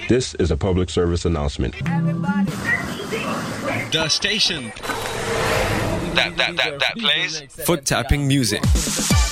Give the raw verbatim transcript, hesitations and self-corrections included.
This is a public service announcement. The station that that that that plays foot tapping music.